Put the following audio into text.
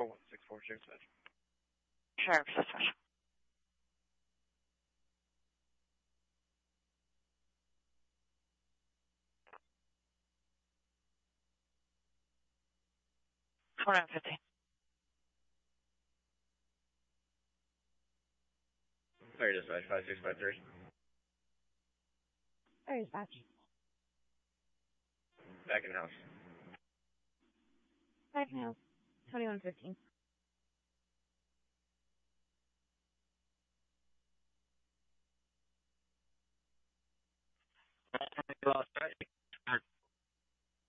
4164 dispatch. Sheriff dispatch. $450. Fire dispatch 5653. Fire dispatch. Back in house. Back in house. 2115.